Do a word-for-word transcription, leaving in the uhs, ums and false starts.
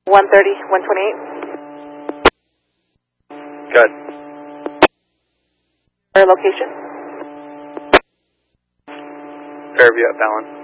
one thirty, one twenty-eight. Good. Our location? Fairview at Fallon.